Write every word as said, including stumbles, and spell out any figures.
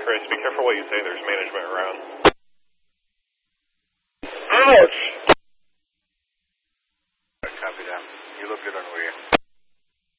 Chris, be careful what you say. There's management around. Ouch! Copy that. You look good on the way in.